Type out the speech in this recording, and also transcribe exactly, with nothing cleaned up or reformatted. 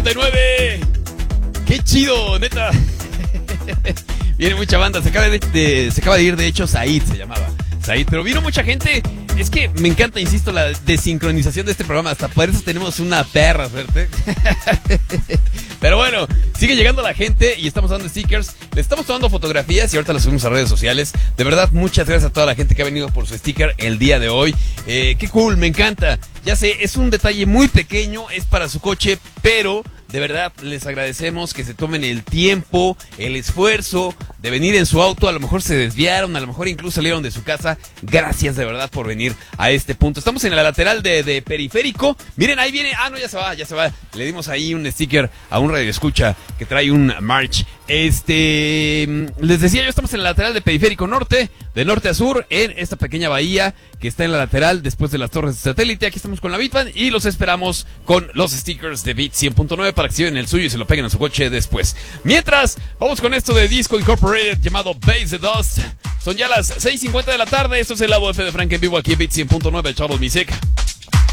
cincuenta y nueve. ¡Qué chido, neta! Viene mucha banda. Se acaba de, de, se acaba de ir, de hecho, Said se llamaba. Said, pero vino mucha gente. Es que me encanta, insisto, la desincronización de este programa. Hasta por eso tenemos una perra suerte. Pero bueno, sigue llegando la gente y estamos dando stickers. Le estamos tomando fotografías y ahorita las subimos a redes sociales. De verdad, muchas gracias a toda la gente que ha venido por su sticker el día de hoy. Eh, qué cool, me encanta. Ya sé, es un detalle muy pequeño, es para su coche, pero de verdad les agradecemos que se tomen el tiempo, el esfuerzo de venir en su auto. A lo mejor se desviaron, a lo mejor incluso salieron de su casa. Gracias de verdad por venir a este punto. Estamos en la lateral de, de Periférico. Miren, ahí viene. Ah, no, ya se va, ya se va. Le dimos ahí un sticker a un radioescucha que trae un march. Este, les decía yo, estamos en la lateral de Periférico Norte, de norte a sur, en esta pequeña bahía que está en la lateral después de las torres de satélite. Aquí estamos con la Beatband y los esperamos con los stickers de Beat cien punto nueve para que se lleven el suyo y se lo peguen a su coche después. Mientras, vamos con esto de Disco Incorporated llamado Base the Dust. Son ya las seis cincuenta de la tarde. Esto es el Labo F de Frank en vivo aquí en Beat cien punto nueve, Trouble Music.